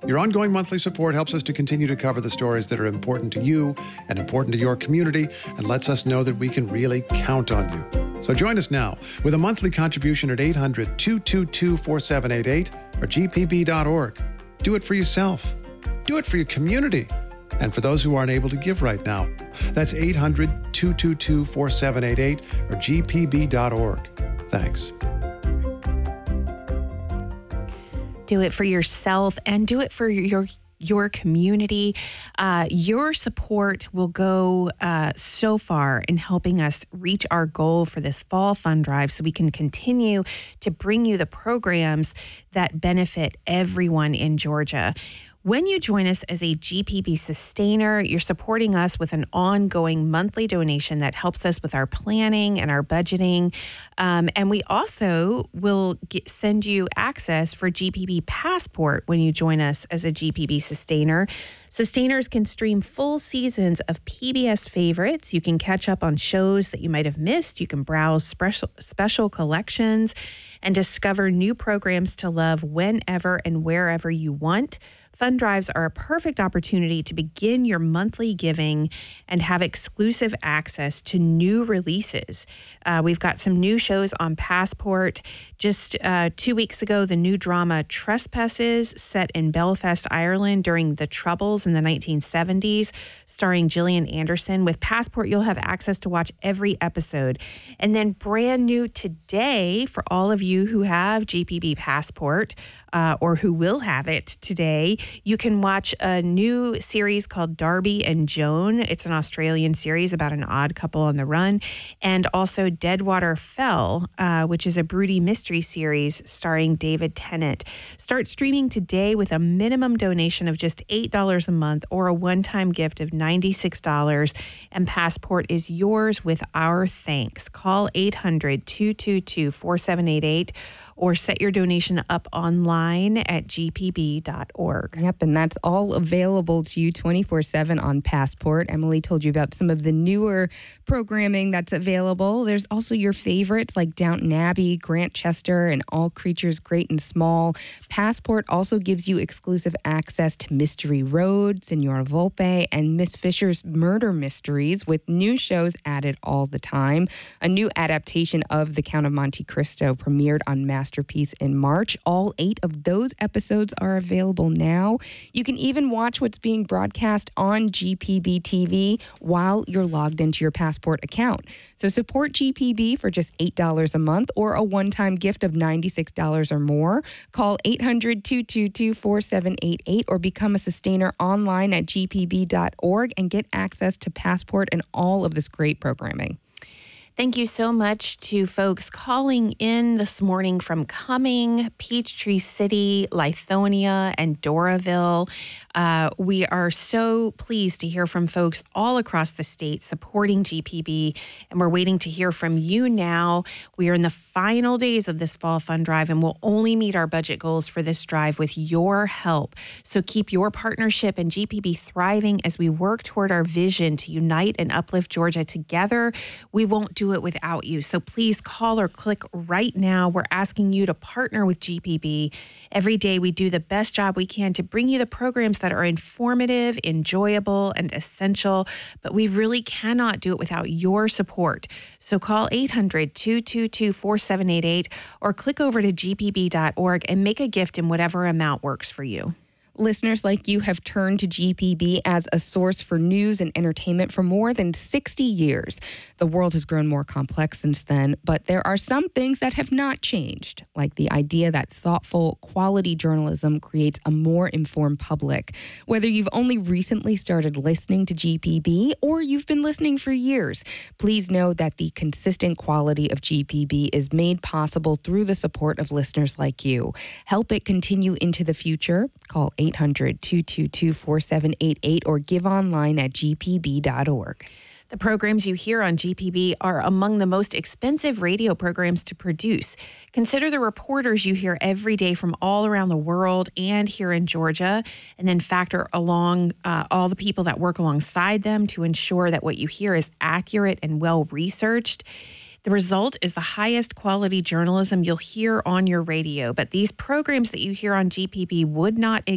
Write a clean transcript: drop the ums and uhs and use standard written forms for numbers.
Your ongoing monthly support helps us to continue to cover the stories that are important to you and important to your community and lets us know that we can really count on you. So join us now with a monthly contribution at 800-222-4788 or gpb.org. Do it for yourself. Do it for your community. And for those who aren't able to give right now, that's 800-222-4788 or gpb.org. Thanks. Do it for yourself and do it for your community. Your support will go so far in helping us reach our goal for this fall fund drive so we can continue to bring you the programs that benefit everyone in Georgia. When you join us as a GPB sustainer, you're supporting us with an ongoing monthly donation that helps us with our planning and our budgeting. And we also will send you access for GPB Passport when you join us as a GPB sustainer. Sustainers can stream full seasons of PBS favorites. You can catch up on shows that you might have missed. You can browse special collections and discover new programs to love whenever and wherever you want. Fund drives are a perfect opportunity to begin your monthly giving and have exclusive access to new releases. We've got some new shows on Passport. Just 2 weeks ago, the new drama Trespasses, set in Belfast, Ireland during the Troubles in the 1970s, starring Gillian Anderson. With Passport, you'll have access to watch every episode. And then brand new today, for all of you who have GPB Passport, or who will have it today, you can watch a new series called Darby and Joan. It's an Australian series about an odd couple on the run. And also Deadwater Fell, which is a broody mystery series starring David Tennant. Start streaming today with a minimum donation of just $8 a month or a one-time gift of $96. And Passport is yours with our thanks. Call 800-222-4788 or set your donation up online at gpb.org. Yep, and that's all available to you 24/7 on Passport. Emily told you about some of the newer programming that's available. There's also your favorites like Downton Abbey, Grantchester, and All Creatures Great and Small. Passport also gives you exclusive access to Mystery Road, Signora Volpe, and Miss Fisher's Murder Mysteries, with new shows added all the time. A new adaptation of The Count of Monte Cristo premiered on Masterpiece in March. All 8 of those episodes are available now. You can even watch what's being broadcast on GPB TV while you're logged into your Passport account. So support GPB for just $8 a month or a one-time gift of $96 or more. Call 800-222-4788 or become a sustainer online at gpb.org and get access to Passport and all of this great programming. Thank you so much to folks calling in this morning from Cumming, Peachtree City, Lithonia, and Doraville. We are so pleased to hear from folks all across the state supporting GPB, and we're waiting to hear from you now. We are in the final days of this fall fund drive, and we'll only meet our budget goals for this drive with your help. So keep your partnership and GPB thriving as we work toward our vision to unite and uplift Georgia together. We won't do it without you. So please call or click right now. We're asking you to partner with GPB. Every day we do the best job we can to bring you the programs that are informative, enjoyable, and essential, but we really cannot do it without your support. So call 800-222-4788 or click over to gpb.org and make a gift in whatever amount works for you. Listeners like you have turned to GPB as a source for news and entertainment for more than 60 years. The world has grown more complex since then, but there are some things that have not changed, like the idea that thoughtful, quality journalism creates a more informed public. Whether you've only recently started listening to GPB or you've been listening for years, please know that the consistent quality of GPB is made possible through the support of listeners like you. Help it continue into the future. Call 800-222-4788 or give online at gpb.org. The programs you hear on GPB are among the most expensive radio programs to produce. Consider the reporters you hear every day from all around the world and here in Georgia, and then factor along all the people that work alongside them to ensure that what you hear is accurate and well-researched. The result is the highest quality journalism you'll hear on your radio. But these programs that you hear on GPB would not